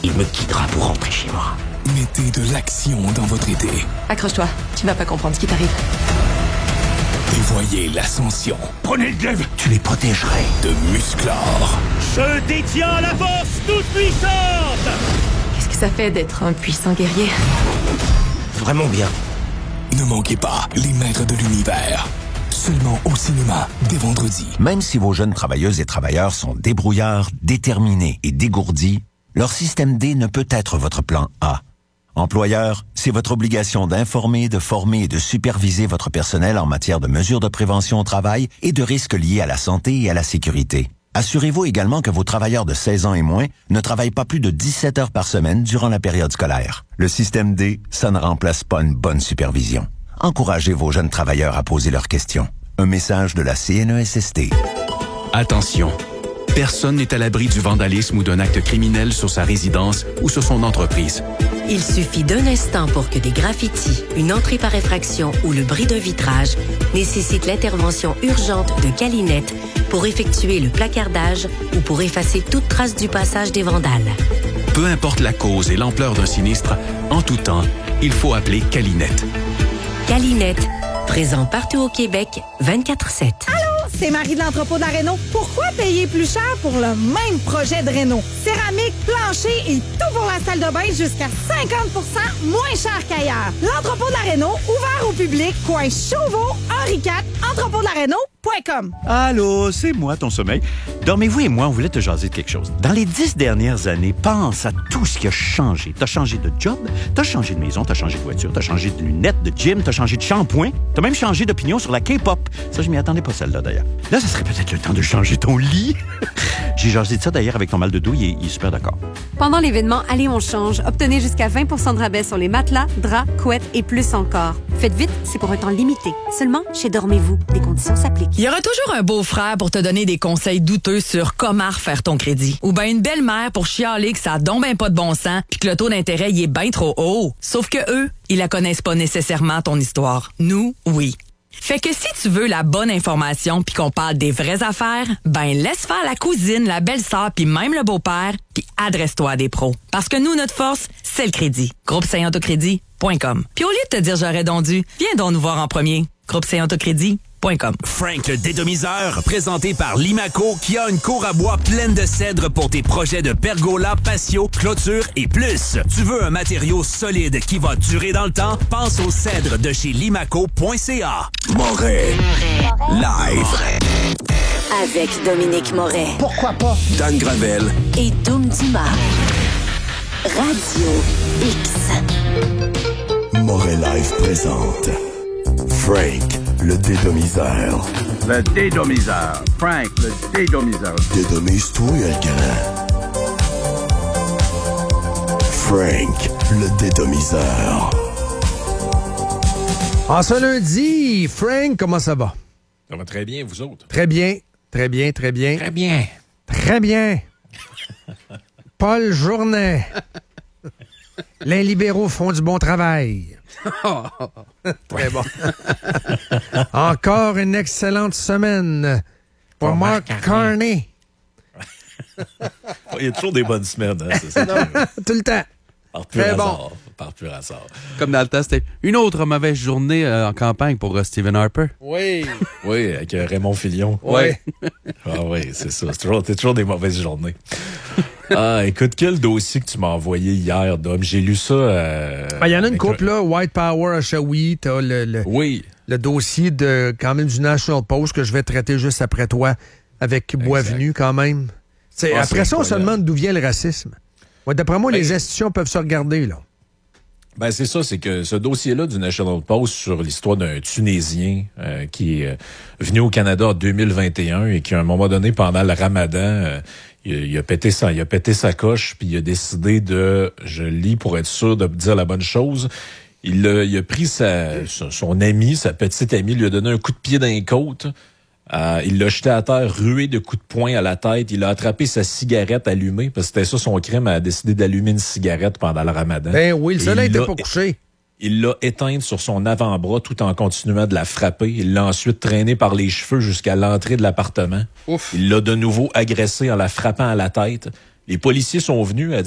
Il me guidera pour rentrer chez moi. Mettez de l'action dans votre été. Accroche-toi, tu vas pas comprendre ce qui t'arrive. Et voyez l'ascension. Prenez le glaive, tu les protégerais. De Musclor. Je détiens la force toute puissante. Qu'est-ce que ça fait d'être un puissant guerrier? Vraiment bien. Ne manquez pas Les Maîtres de l'Univers. Seulement au cinéma, dès vendredi. Même si vos jeunes travailleuses et travailleurs sont débrouillards, déterminés et dégourdis, leur système D ne peut être votre plan A. Employeur, c'est votre obligation d'informer, de former et de superviser votre personnel en matière de mesures de prévention au travail et de risques liés à la santé et à la sécurité. Assurez-vous également que vos travailleurs de 16 ans et moins ne travaillent pas plus de 17 heures par semaine durant la période scolaire. Le système D, ça ne remplace pas une bonne supervision. Encouragez vos jeunes travailleurs à poser leurs questions. Un message de la CNESST. Attention, personne n'est à l'abri du vandalisme ou d'un acte criminel sur sa résidence ou sur son entreprise. Il suffit d'un instant pour que des graffitis, une entrée par effraction ou le bris d'un vitrage nécessitent l'intervention urgente de Calinette pour effectuer le placardage ou pour effacer toute trace du passage des vandales. Peu importe la cause et l'ampleur d'un sinistre, en tout temps, il faut appeler Calinette. Calinette, présent partout au Québec, 24/7. Allô, c'est Marie de l'entrepôt de la Réno. Pourquoi payer plus cher pour le même projet de réno? Céramique, plancher et tout pour la salle de bain jusqu'à 50% moins cher qu'ailleurs. L'entrepôt de la Réno, ouvert au public, coin Chauveau, Henri IV, entrepôtdelaréno.com. Allô, c'est moi, ton sommeil. Dormez-vous et moi, on voulait te jaser de quelque chose. Dans les 10 dernières années, pense à tout ce qui a changé. T'as changé de job, t'as changé de maison, t'as changé de voiture, t'as changé de lunettes, de gym, t'as changé de shampoing, t'as même changé d'opinion sur la K-pop. Ça, je m'y attendais pas, celle-là, d'ailleurs. Là, ça serait peut-être le temps de changer ton lit. J'ai jasé de ça, d'ailleurs, avec ton mal de dos, il est super d'accord. Pendant l'événement Allez, on change, obtenez jusqu'à 20% de rabais sur les matelas, draps, couettes et plus encore. Faites vite, c'est pour un temps limité. Seulement chez Dormez-vous. Des conditions s'appliquent. Il y aura toujours un beau-frère pour te donner des conseils douteux sur comment refaire ton crédit. Ou bien une belle-mère pour chialer que ça a donc ben pas de bon sens puis que le taux d'intérêt y est bien trop haut. Sauf que eux, ils la connaissent pas nécessairement ton histoire. Nous, oui. Fait que si tu veux la bonne information puis qu'on parle des vraies affaires, ben laisse faire la cousine, la belle-sœur puis même le beau-père puis adresse-toi à des pros. Parce que nous, notre force, c'est le crédit. GroupeSaintAutocrédit.com. Puis au lieu de te dire j'aurais donc dû, viens donc nous voir en premier. GroupeSaintAutocrédit.com. Frank le dédomiseur, présenté par Limaco, qui a une cour à bois pleine de cèdre pour tes projets de pergola, patio, clôture et plus. Tu veux un matériau solide qui va durer dans le temps? Pense au cèdre de chez limaco.ca. Moret. Live. Avec Dominique Moret. Pourquoi pas? Dan Gravel. Et Doom Dumas. Radio X. Moret Live présente Frank, le dédomiseur. Le dédomiseur. Frank, le dédomiseur. Dédomise-toi, le grand. Frank, le dédomiseur. En ce lundi, Frank, comment ça va? Ça va très bien, vous autres? Très bien, très bien, très bien. Très bien. Très bien. Paul Journet. Les libéraux font du bon travail. Très bon. Encore une excellente semaine pour Mark Carney. Il y a toujours des bonnes semaines, hein, c'est ça? Tout le temps. Par pur hasard. Par pur hasard. Comme dans le temps, c'était une autre mauvaise journée en campagne pour Stephen Harper. Oui. Oui, avec Raymond Filion. Oui. Ah oui, c'est ça. C'est toujours des mauvaises journées. Ah, écoute, quel dossier que tu m'as envoyé hier, Dom? J'ai lu ça. Il y en a une couple, là. White Power à Shawi. T'as le dossier quand même du National Post que je vais traiter juste après toi avec Boisvenu, quand même. Après ça, on se demande d'où vient le racisme. Ouais, d'après moi, les institutions peuvent se regarder, là. Ben, c'est ça, c'est que ce dossier-là du National Post sur l'histoire d'un Tunisien qui est venu au Canada en 2021 et qui, à un moment donné, pendant le Ramadan, il a pété sa coche, puis il a décidé je lis pour être sûr de dire la bonne chose, il a pris son ami, sa petite amie, lui a donné un coup de pied dans les côtes. Il l'a jeté à terre, rué de coups de poing à la tête. Il a attrapé sa cigarette allumée, parce que c'était ça son crime, a décidé d'allumer une cigarette pendant le Ramadan. Ben oui, le soleil n'était pas couché. Il l'a éteinte sur son avant-bras tout en continuant de la frapper. Il l'a ensuite traînée par les cheveux jusqu'à l'entrée de l'appartement. Ouf. Il l'a de nouveau agressée en la frappant à la tête. Les policiers sont venus.